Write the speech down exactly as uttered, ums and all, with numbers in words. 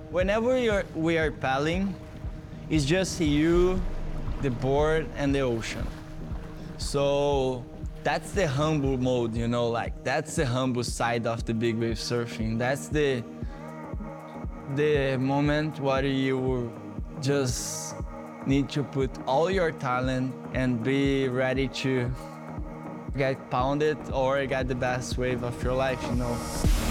Whenever you're, we are paddling, it's just you, the board, and the ocean. So that's the humble mode, you know, like that's the humble side of the big wave surfing. That's the the moment where you just need to put all your talent and be ready to get pounded or get the best wave of your life, you know.